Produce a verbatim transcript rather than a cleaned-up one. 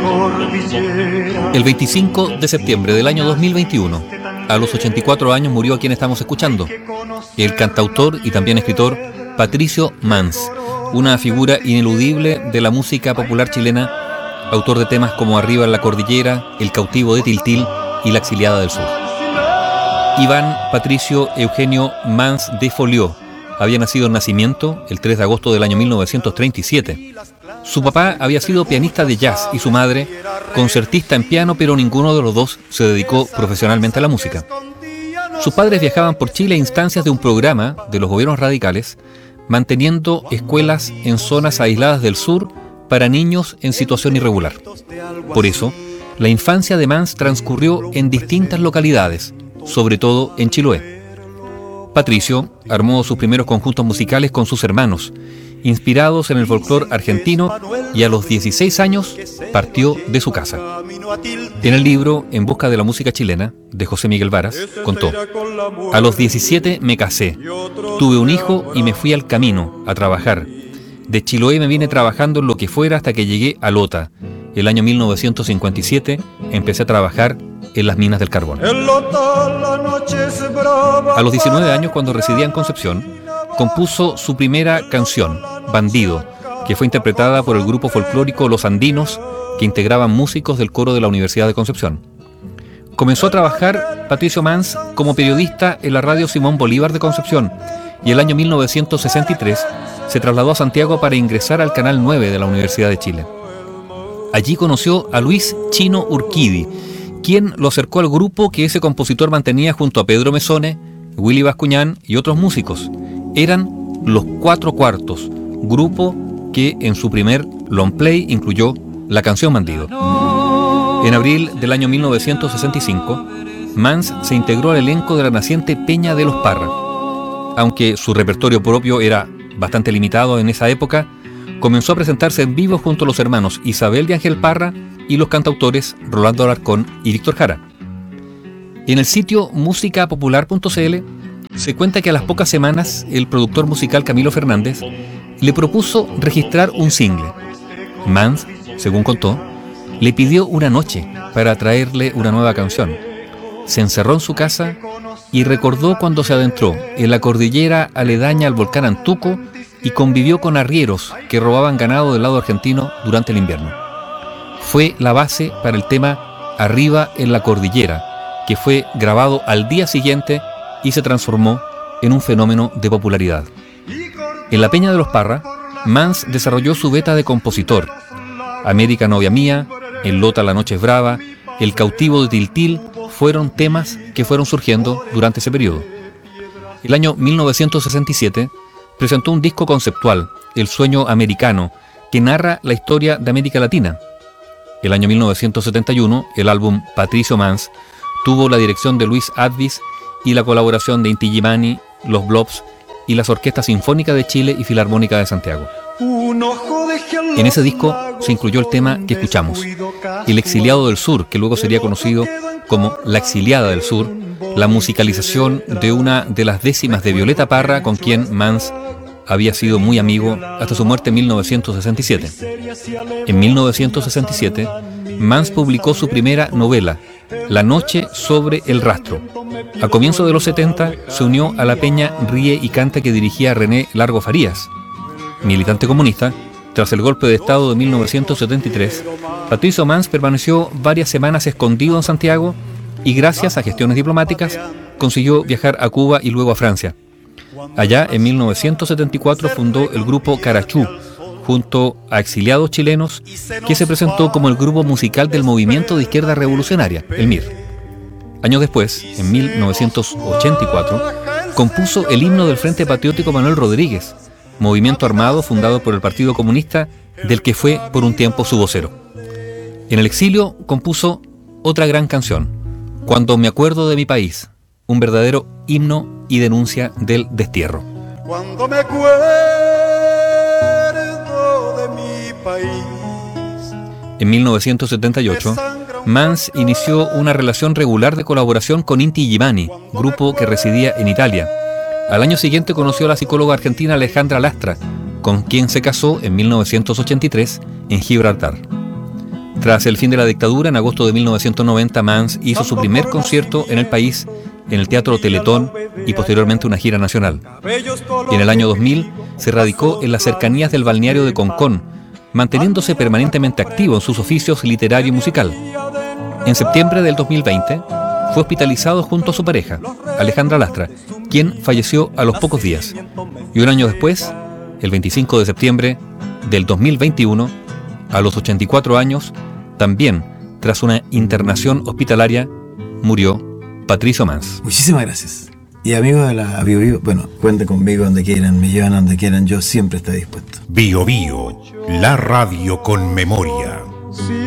El veinticinco de septiembre del año dos mil veintiuno, a los ochenta y cuatro años, murió a quien estamos escuchando, el cantautor y también escritor Patricio Mans, una figura ineludible de la música popular chilena, autor de temas como Arriba en la Cordillera, El cautivo de Tiltil y La exiliada del sur. Iván Patricio Eugenio Mans de Folió había nacido en Nacimiento el tres de agosto del año mil novecientos treinta y siete. Su papá había sido pianista de jazz y su madre concertista en piano, pero ninguno de los dos se dedicó profesionalmente a la música. Sus padres viajaban por Chile a instancias de un programa de los gobiernos radicales, manteniendo escuelas en zonas aisladas del sur para niños en situación irregular. Por eso, la infancia de Mans transcurrió en distintas localidades, sobre todo en Chiloé. Patricio armó sus primeros conjuntos musicales con sus hermanos, inspirados en el folclore argentino, y a los dieciséis años partió de su casa. En el libro En busca de la música chilena, de José Miguel Varas, contó: a los diecisiete me casé, tuve un hijo y me fui al camino a trabajar. De Chiloé me vine trabajando en lo que fuera hasta que llegué a Lota. El año mil novecientos cincuenta y siete empecé a trabajar en las minas del carbón. A los diecinueve años, cuando residía en Concepción, compuso su primera canción, Bandido, que fue interpretada por el grupo folclórico Los Andinos, que integraban músicos del coro de la Universidad de Concepción. Comenzó a trabajar Patricio Mans como periodista en la radio Simón Bolívar de Concepción, y el año mil novecientos sesenta y tres se trasladó a Santiago para ingresar al Canal nueve de la Universidad de Chile. Allí conoció a Luis Chino Urquidi, quien lo acercó al grupo que ese compositor mantenía junto a Pedro Mesone, Willy Bascuñán y otros músicos. Eran Los Cuatro Cuartos, grupo que en su primer long play incluyó la canción Bandido. En abril del año mil novecientos sesenta y cinco, Mans se integró al elenco de la naciente Peña de los Parra. Aunque su repertorio propio era bastante limitado en esa época, comenzó a presentarse en vivo junto a los hermanos Isabel de Ángel Parra y los cantautores Rolando Alarcón y Víctor Jara. En el sitio música popular punto c l se cuenta que a las pocas semanas el productor musical Camilo Fernández le propuso registrar un single. Mans, según contó, le pidió una noche para traerle una nueva canción. Se encerró en su casa y recordó cuando se adentró en la cordillera aledaña al volcán Antuco y convivió con arrieros que robaban ganado del lado argentino durante el invierno. Fue la base para el tema Arriba en la Cordillera, que fue grabado al día siguiente y se transformó en un fenómeno de popularidad. En la Peña de los Parra, Mans desarrolló su beta de compositor. América Novia Mía, En Lota la Noche es Brava, El cautivo de Tiltil fueron temas que fueron surgiendo durante ese periodo. El año mil novecientos sesenta y siete presentó un disco conceptual, El Sueño Americano, que narra la historia de América Latina. El año mil novecientos setenta y uno, el álbum Patricio Mans tuvo la dirección de Luis Advis y la colaboración de Inti Illimani, Los Blobs y las Orquestas Sinfónica de Chile y Filarmónica de Santiago. En ese disco se incluyó el tema que escuchamos, El Exiliado del Sur, que luego sería conocido como La Exiliada del Sur, la musicalización de una de las décimas de Violeta Parra, con quien Mans había sido muy amigo hasta su muerte en mil novecientos sesenta y siete. En mil novecientos sesenta y siete, Mans publicó su primera novela, La Noche sobre el Rastro. A comienzos de los setenta se unió a la Peña Ríe y Canta que dirigía René Largo Farías. Militante comunista, tras el golpe de Estado de mil novecientos setenta y tres, Patricio Mans permaneció varias semanas escondido en Santiago y gracias a gestiones diplomáticas consiguió viajar a Cuba y luego a Francia. Allá, en mil novecientos setenta y cuatro, fundó el grupo Carachú, junto a exiliados chilenos, que se presentó como el grupo musical del Movimiento de Izquierda Revolucionaria, el M I R. Años después, en mil novecientos ochenta y cuatro, compuso el himno del Frente Patriótico Manuel Rodríguez, movimiento armado fundado por el Partido Comunista, del que fue por un tiempo su vocero. En el exilio compuso otra gran canción, Cuando me acuerdo de mi país, un verdadero himno y denuncia del destierro. Cuando me acuerdo de mi país. En mil novecientos setenta y ocho, Mans inició una relación regular de colaboración con Inti Illimani, grupo que residía en Italia. Al año siguiente conoció a la psicóloga argentina Alejandra Lastra, con quien se casó en mil novecientos ochenta y tres en Gibraltar. Tras el fin de la dictadura, en agosto de mil novecientos noventa, Mans hizo su primer concierto en el país, en el Teatro Teletón, y posteriormente una gira nacional. Y en el año dos mil se radicó en las cercanías del balneario de Concón, manteniéndose permanentemente activo en sus oficios literario y musical. En septiembre del dos mil veinte fue hospitalizado junto a su pareja, Alejandra Lastra, quien falleció a los pocos días. Y un año después, el veinticinco de septiembre del dos mil veintiuno, a los ochenta y cuatro años, también tras una internación hospitalaria, murió Patricio Mans. Muchísimas gracias. Y amigos de la Bio Bio, bueno, cuenten conmigo donde quieran, me llevan a donde quieran, yo siempre estoy dispuesto. Bio Bio, la radio con memoria.